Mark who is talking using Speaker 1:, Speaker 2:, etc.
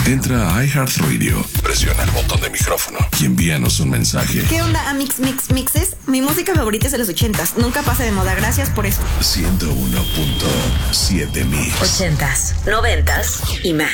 Speaker 1: Entra a iHeartRadio, presiona el botón de micrófono y envíanos un mensaje.
Speaker 2: ¿Qué onda, Mixes? Mi música favorita es de los 80s. Nunca pasa de moda. Gracias por eso.
Speaker 1: 101.7 Mix.
Speaker 3: 80s, 90s y más.